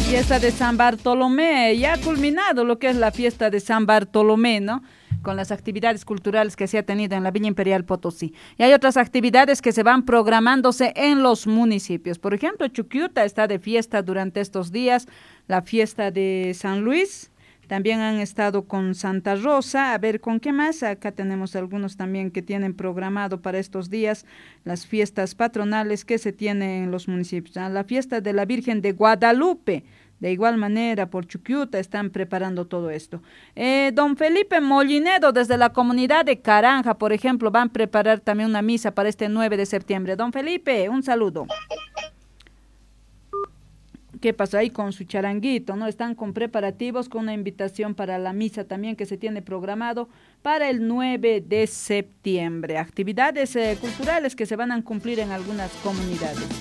Fiesta de San Bartolomé, ya ha culminado lo que es la fiesta de San Bartolomé, ¿no? Con las actividades culturales que se ha tenido en la Villa Imperial Potosí. Y hay otras actividades que se van programándose en los municipios. Por ejemplo, Chuquiuta está de fiesta durante estos días, la fiesta de San Luis. También han estado con Santa Rosa, a ver con qué más. Acá tenemos algunos también que tienen programado para estos días las fiestas patronales que se tienen en los municipios. La fiesta de la Virgen de Guadalupe, de igual manera por Chuquiuta están preparando todo esto. Don Felipe Mollinedo desde la comunidad de Caranja, por ejemplo, van a preparar también una misa para este 9 de septiembre. Don Felipe, un saludo. ¿Qué pasó ahí con su charanguito? ¿No? Están con preparativos, con una invitación para la misa también que se tiene programado para el 9 de septiembre. Actividades culturales que se van a cumplir en algunas comunidades.